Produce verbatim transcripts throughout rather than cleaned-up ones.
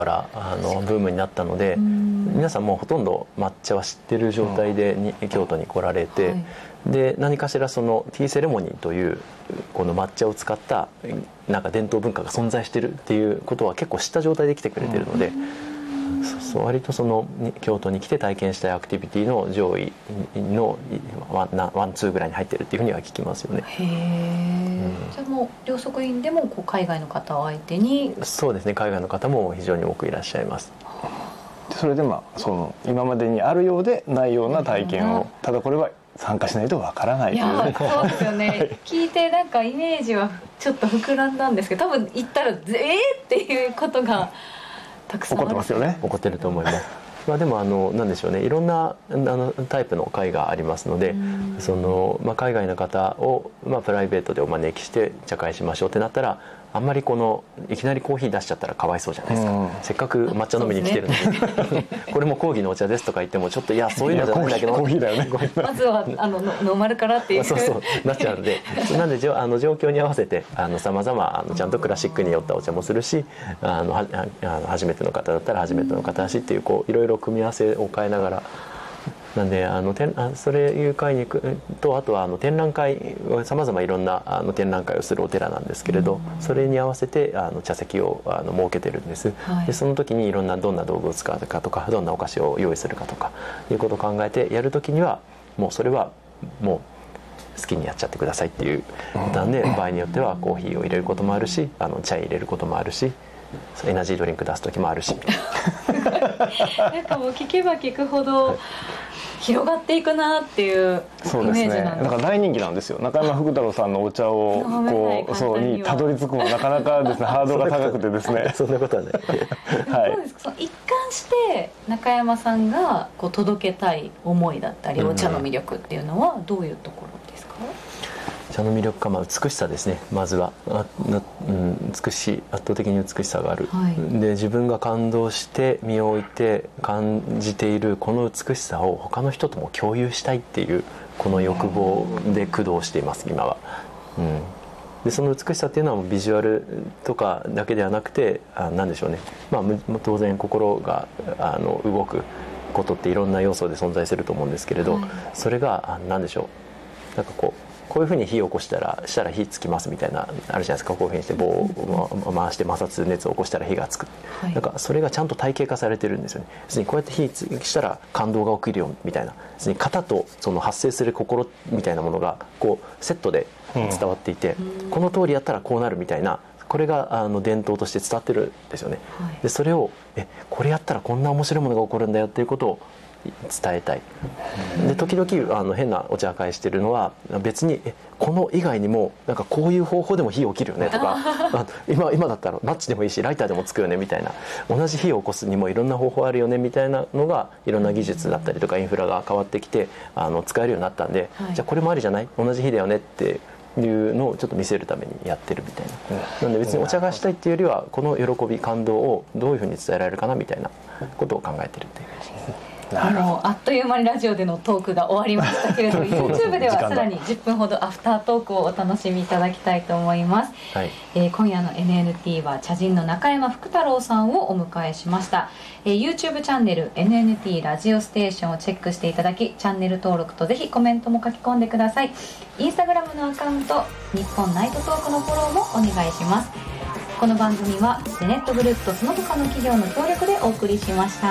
からあのブームになったので、皆さんもうほとんど抹茶は知ってる状態でに京都に来られて、はい、で何かしらそのティーセレモニーというこの抹茶を使ったなんか伝統文化が存在してるっていうことは結構知った状態で来てくれてるので、うん、そうそう割とその京都に来て体験したいアクティビティの上位のワン、ワンツーぐらいに入ってるっていうふうには聞きますよね。 へー、うん、じゃあもう両側院でもこう海外の方を相手に。 そうですね、海外の方も非常に多くいらっしゃいます。 それでまあその今までにあるようでないような体験を、ただこれは参加しないとわからないという。 いやそうですよね、はい、聞いてなんかイメージはちょっと膨らんだんですけど、多分行ったらえーっていうことがたくさん起こってますよね。 起こってると思います。まあ、でもあのなんでしょうね、いろんなあのタイプの会がありますので、その、まあ、海外の方を、まあ、プライベートでお招きして茶会しましょうってなったら、あんまりこのいきなりコーヒー出しちゃったらかわいそうじゃないですか、うん、せっかく抹茶飲みに来てるのに、ね、これも講義のお茶ですとか言ってもちょっといやそういうのじゃないんだけど、 コーヒーだよねまずはあのノーマルからっていうそうそうなっちゃうのでなんであの状況に合わせてさまざまちゃんとクラシックによったお茶もするし、あのはあの初めての方だったら初めての方だしっていう、こういろいろ組み合わせを変えながら。なんであのそれいう会に行くと、あとはあの展覧会、さまざまいろんなあの展覧会をするお寺なんですけれど、それに合わせてあの茶席をあの設けてるんです、はい、でその時にいろんなどんな道具を使うかとか、どんなお菓子を用意するかとかいうことを考えてやる時には、もうそれはもう好きにやっちゃってくださいっていうなんで、場合によってはコーヒーを入れることもあるし、あのチャイ入れることもあるし、エナジードリンク出す時もあるしなんかもう聞けば聞くほど、はい、広がっていくなっていうイメージなんです。 そうですね、なんか大人気なんですよ。中山福太郎さんのお茶をこうそうにたどり着くのはなかなかですねハードルが高くてですねそんなことはないはい、どうですか、その一貫して中山さんがこう届けたい思いだったり、お茶の魅力っていうのはどういうところですか？ 茶の魅力か、まあ、美しさですね。まずはあな、うん、美しい、圧倒的に美しさがある、はい、で自分が感動して身を置いて感じているこの美しさを他の人とも共有したいっていうこの欲望で駆動しています今は、うん、でその美しさっていうのはビジュアルとかだけではなくて、あなんでしょうね、まあ、当然心があの動くことっていろんな要素で存在すると思うんですけれど、はい、それが何でしょう、なんかこうこういうふうに火を起こしたらしたら火つきますみたいなあるじゃないですか。こういうふうにして棒を回して摩擦熱を起こしたら火がつく、はい、なんかそれがちゃんと体系化されてるんですよね。別にこうやって火つしたら感動が起きるよみたいな、別に型とその発生する心みたいなものがこうセットで伝わっていて、うん、この通りやったらこうなるみたいな、これがあの伝統として伝わってるんですよね、はい、でそれをえこれやったらこんな面白いものが起こるんだよっていうことを伝えたい。で時々あの変なお茶会してるのは、別にえこの以外にもなんかこういう方法でも火起きるよねとかあ 今, 今だったらマッチでもいいしライターでもつくよねみたいな、同じ火を起こすにもいろんな方法あるよねみたいなのが、いろんな技術だったりとかインフラが変わってきてあの使えるようになったんで、はい、じゃあこれもありじゃない、同じ火だよねっていうのをちょっと見せるためにやってるみたいな、うん、なんで別にお茶がしたいっていうよりは、この喜び感動をどういうふうに伝えられるかなみたいなことを考えてるっていう感じですね。 あのあっという間にラジオでのトークが終わりましたけれどYouTube ではさらにじゅっぷんほどアフタートークをお楽しみいただきたいと思います、はい、えー、今夜の エヌエヌティー は茶人の中山福太郎さんをお迎えしました、えー、YouTube チャンネル エヌエヌティー ラジオステーションをチェックしていただき、チャンネル登録とぜひコメントも書き込んでください。インスタグラムのアカウント日本ナイトトークのフォローもお願いします。この番組はベネットグループとその他の企業の協力でお送りしました。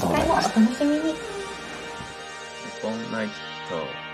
ありがとうございます。 次回もお楽しみに。 日本ナイト